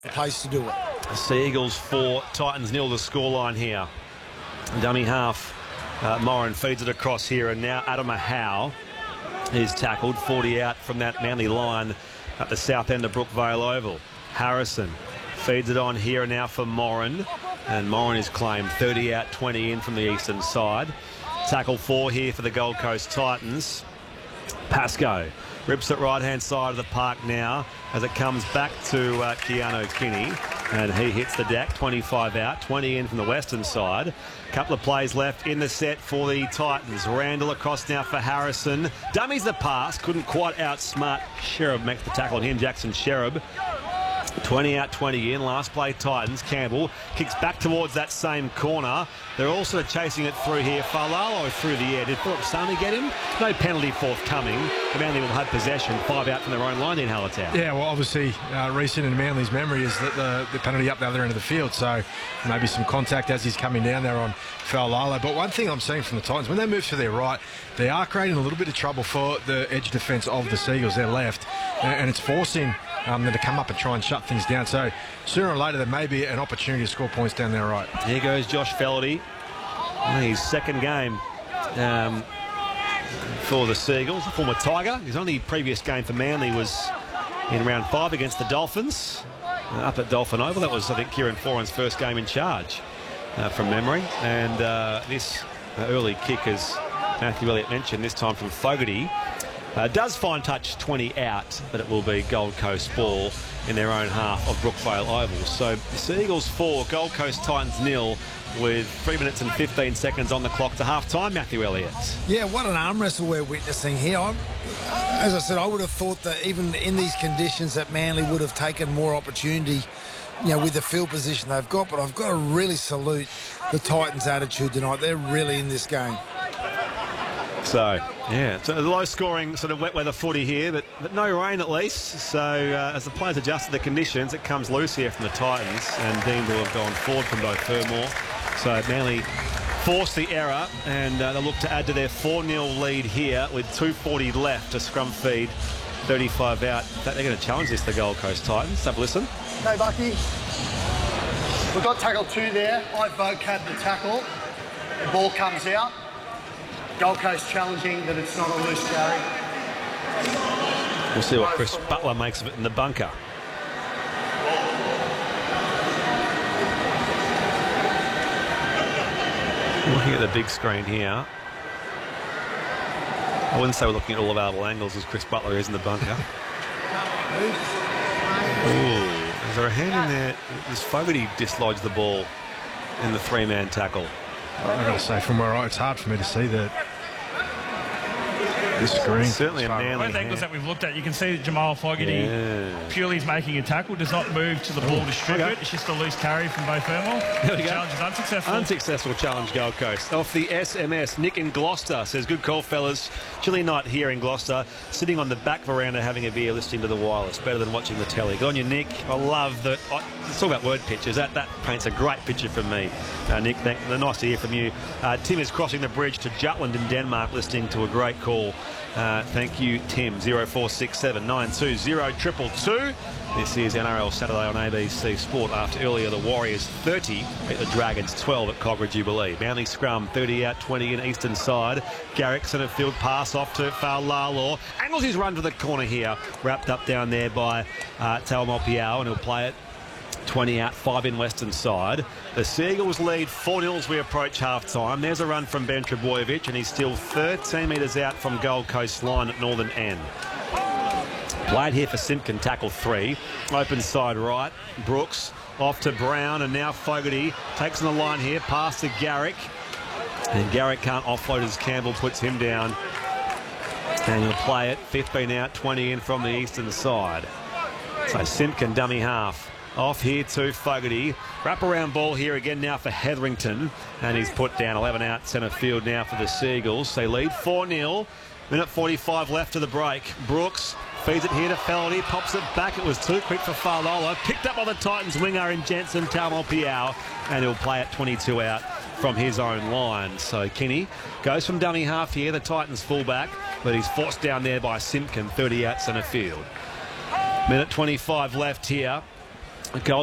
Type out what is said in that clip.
Place to do it. Sea Eagles 4, Titans 0 the scoreline here. Dummy half, Moran feeds it across here, and now Adam Howe is tackled 40 out from that Manly line at the south end of Brookvale Oval. Harrison feeds it on here now for Moran, and Moran is claimed 30 out, 20 in from the eastern side. Tackle 4 here for the Gold Coast Titans. Pascoe rips it right-hand side of the park now as it comes back to Keanu Kinney, and he hits the deck. 25 out, 20 in from the western side. Couple of plays left in the set for the Titans. Randall across now for Harrison. Dummies the pass, couldn't quite outsmart Sherab, makes the tackle on him, Jackson Sherab. 20 out, 20 in. Last play Titans. Campbell kicks back towards that same corner. They're also chasing it through here. Falalo through the air. Did Philip Sami get him? No penalty forthcoming. The Manly will have possession. 5 out from their own line in Hallertau. Yeah, well, obviously, recent in Manly's memory is that the penalty up the other end of the field. So maybe some contact as he's coming down there on Falalo. But one thing I'm seeing from the Titans, when they move to their right, they are creating a little bit of trouble for the edge defence of the Seagulls, their left. And it's forcing them to come up and try and shut things down. So sooner or later there may be an opportunity to score points down there right. Here goes Josh Fellerty. His second game for the Seagulls, a former Tiger. His only previous game for Manly was in round 5 against the Dolphins up at Dolphin Oval. That was, I think, Kieran Foran's first game in charge from memory. And this early kick, as Matthew Elliott mentioned, this time from Fogarty. Does find touch 20 out, but it will be Gold Coast ball in their own half of Brookvale Oval. So Seagulls 4, Gold Coast Titans 0, with 3 minutes and 15 seconds on the clock to half-time. Matthew Elliott. Yeah, what an arm wrestle we're witnessing here. As I said, I would have thought that even in these conditions that Manly would have taken more opportunity, with the field position they've got. But I've got to really salute the Titans' attitude tonight. They're really in this game. So, yeah, so the low-scoring sort of wet weather footy here, but no rain at least. So as the players adjust to the conditions, it comes loose here from the Titans, and Dean will have gone forward from both Fermor. So Manly force the error, and they'll look to add to their 4-0 lead here with 2:40 left to scrum feed 35 out. In fact, they're going to challenge this, the Gold Coast Titans. Have a listen. Hey, Bucky. We've got tackle 2 there. I vocab the tackle. The ball comes out. Gold Coast challenging that it's not a loose carry. We'll see what Chris Butler makes of it in the bunker. Looking at the big screen here. I wouldn't say we're looking at all available angles as Chris Butler is in the bunker. Ooh, is there a hand in there? Does Fogarty dislodge the ball in the 3-man tackle? I've got to say, from where it's hard for me to see that. This screen. Certainly a Manly both angles that we've looked at, you can see that Jamal Fogarty purely is making a tackle, does not move to the ball to strip it. It's just a loose carry from Beau Fermor. The challenge is unsuccessful. Unsuccessful challenge, Gold Coast. Off the SMS, Nick in Gloucester says, good call, fellas. Chilly night here in Gloucester. Sitting on the back veranda having a beer, listening to the wireless. Better than watching the telly. Good on you, Nick. I love that. Let's talk about word pictures. That paints a great picture for me. Nick, nice to hear from you. Tim is crossing the bridge to Jutland in Denmark, listening to a great call. Thank you, Tim. 0467 920 222. This is NRL Saturday on ABC Sport after earlier the Warriors 30 beat the Dragons 12 at Cogra Jubilee. Manly scrum 30 out, 20 in eastern side. Garrick centre field pass off to Falalo. Angles his run to the corner here. Wrapped up down there by Taumalpiao, and he'll play it 20 out, 5 in western side. The Seagulls lead 4-0 as we approach half-time. There's a run from Ben Trebojevic, and he's still 13 metres out from Gold Coast line at northern end. Played here for Simpkin, tackle 3. Open side right. Brooks off to Brown, and now Fogarty takes on the line here. Pass to Garrick. And Garrick can't offload as Campbell puts him down. And he'll play it 15 out, 20 in from the eastern side. So Simpkin, dummy half. Off here to Fogarty. Wrap-around ball here again now for Hetherington. And he's put down 11 out centre field now for the Seagulls. They lead 4-0. Minute 45 left to the break. Brooks feeds it here to Fellerty. Pops it back. It was too quick for Falalo. Picked up by the Titans winger in Jensen Taumalpiao. And he'll play it 22 out from his own line. So Kinney goes from dummy half here, the Titans fullback. But he's forced down there by Simpkin, 30 out centre field. Minute 25 left here. A goal